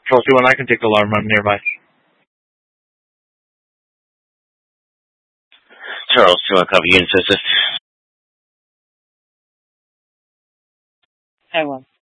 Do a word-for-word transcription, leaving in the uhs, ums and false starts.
Control two one, I can take the alarm run nearby. Charles two one, copy unit assist. I will.